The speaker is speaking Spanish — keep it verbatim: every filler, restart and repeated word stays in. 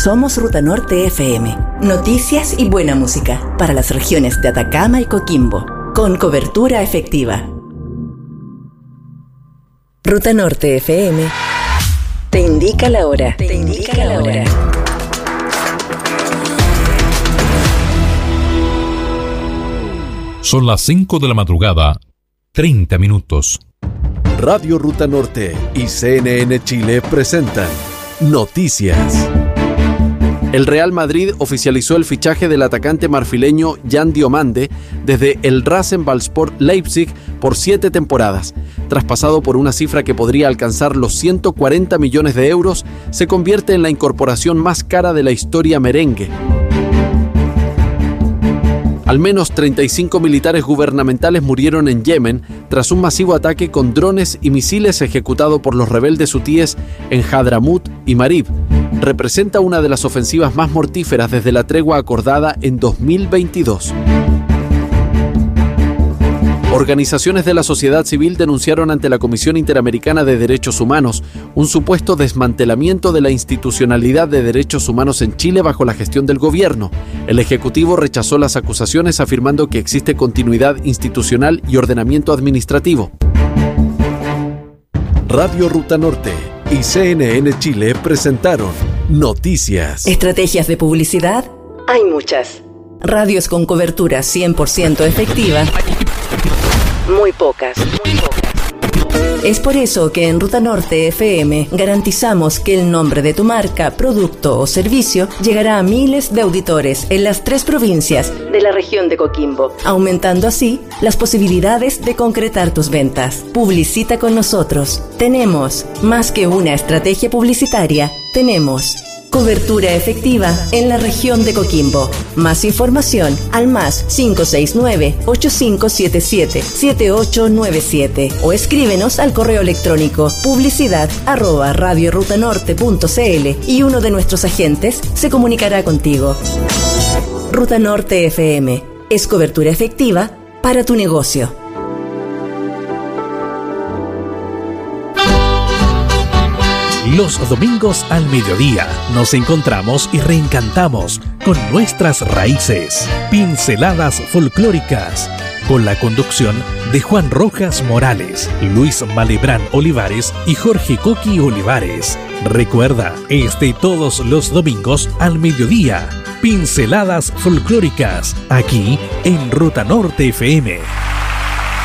Somos Ruta Norte F M. Noticias y buena música para las regiones de Atacama y Coquimbo, con cobertura efectiva. Ruta Norte F M te indica la hora. Te indica la hora. Son las cinco de la madrugada, treinta minutos. Radio Ruta Norte y C N N Chile presentan Noticias. El Real Madrid oficializó el fichaje del atacante marfileño Yan Diomande desde el Rasenballsport Leipzig por siete temporadas. Traspasado por una cifra que podría alcanzar los ciento cuarenta millones de euros, se convierte en la incorporación más cara de la historia merengue. Al menos treinta y cinco militares gubernamentales murieron en Yemen tras un masivo ataque con drones y misiles ejecutado por los rebeldes hutíes en Hadramut y Marib. Representa una de las ofensivas más mortíferas desde la tregua acordada en dos mil veintidós. Organizaciones de la sociedad civil denunciaron ante la Comisión Interamericana de Derechos Humanos un supuesto desmantelamiento de la institucionalidad de derechos humanos en Chile bajo la gestión del gobierno. El Ejecutivo rechazó las acusaciones afirmando que existe continuidad institucional y ordenamiento administrativo. Radio Ruta Norte y C N N Chile presentaron Noticias. ¿Estrategias de publicidad? Hay muchas. Radios con cobertura cien por ciento efectiva. Muy pocas. Muy pocas. Es por eso que en Ruta Norte F M garantizamos que el nombre de tu marca, producto o servicio llegará a miles de auditores en las tres provincias de la región de Coquimbo, aumentando así las posibilidades de concretar tus ventas. Publicita con nosotros. Tenemos más que una estrategia publicitaria, tenemos cobertura efectiva en la región de Coquimbo. Más información al más cinco seis nueve, ocho cinco siete siete, siete ocho nueve siete o escríbenos al correo electrónico publicidad arroba radiorutanorte punto cl y uno de nuestros agentes se comunicará contigo. Ruta Norte F M es cobertura efectiva para tu negocio. Los domingos al mediodía nos encontramos y reencantamos con nuestras raíces. Pinceladas folclóricas, con la conducción de Juan Rojas Morales, Luis Malebrán Olivares y Jorge Coqui Olivares. Recuerda, este y todos los domingos al mediodía, Pinceladas folclóricas, aquí en Ruta Norte F M.